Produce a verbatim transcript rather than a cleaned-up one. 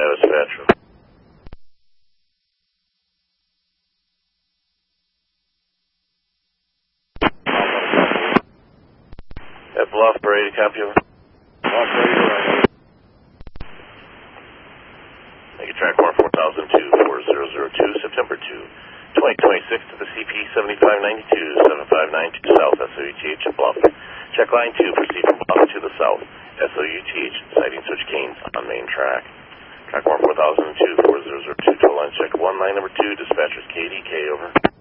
Ohio dispatch. At Bluff, Brady, copy over. Bluff, Brady, right. Make a track one four thousand two four zero zero two, September second, twenty twenty-six to the C P seventy-five ninety-two, seven five nine two South, S O U T H at Bluff. Check line two, proceed from Bluff to the south, S O U T H, sighting switch Canes on main track. Track one four thousand two four zero zero two, total line check one, line number two, dispatchers K D K, over.